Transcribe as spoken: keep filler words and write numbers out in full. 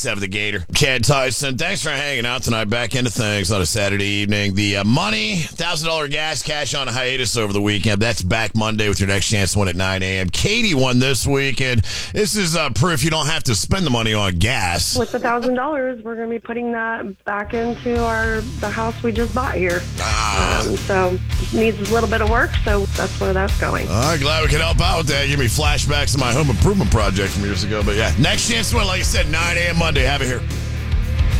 seven The Gator. Ken Tyson, thanks for hanging out tonight. Back into things on a Saturday evening. The uh, money, one thousand dollars gas cash on hiatus over the weekend. That's back Monday with your next chance to win at nine a.m. Katie won this weekend. This is uh, proof you don't have to spend the money on gas. With the one thousand dollars, we're going to be putting that back into our the house we just bought here. Ah. Um, so it needs a little bit of work, so that's where that's going. I'm glad we could help out with that. Give me flashbacks to my home improvement project from years ago. But yeah, next chance to win, like I said, nine a.m. Monday. Have it here.